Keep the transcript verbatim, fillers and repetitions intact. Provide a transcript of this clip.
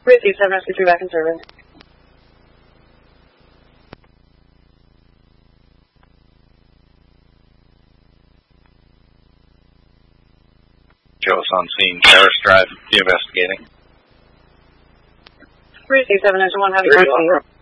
Received seven rescue three back in service. Show us on scene, Terrace Drive, investigating. Received seven one, have you